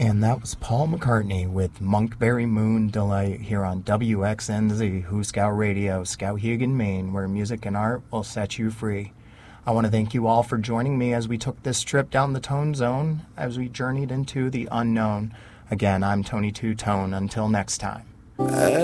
And that was Paul McCartney with Monkberry Moon Delight here on WXNZ, Who Scout Radio, Skowhegan, Maine, where music and art will set you free. I want to thank you all for joining me as we took this trip down the Tone Zone, as we journeyed into the unknown. Again, I'm Tony Two Tone. Until next time.